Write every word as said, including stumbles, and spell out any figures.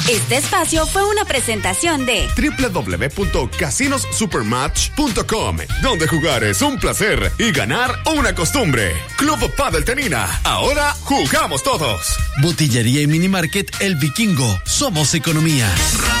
Este espacio fue una presentación de doble u doble u doble u punto casinos supermatch punto com, donde jugar es un placer y ganar una costumbre. Club Padel Tenina, ahora jugamos todos. Botillería y Minimarket El Vikingo, somos economía.